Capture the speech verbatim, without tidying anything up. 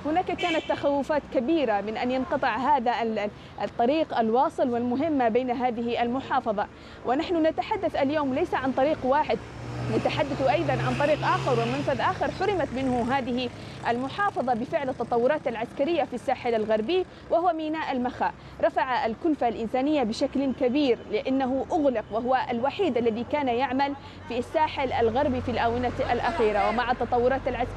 هناك كانت تخوفات كبيرة من أن ينقطع هذا الطريق الواصل والمهم ما بين هذه المحافظة، ونحن نتحدث اليوم ليس عن طريق واحد، نتحدث أيضا عن طريق آخر ومنفذ آخر حرمت منه هذه المحافظة بفعل التطورات العسكرية في الساحل الغربي، وهو ميناء المخا. رفع الكلفة الإنسانية بشكل كبير لأنه أغلق، وهو الوحيد الذي كان يعمل في الساحل الغربي في الآونة الأخيرة، ومع التطورات العسكرية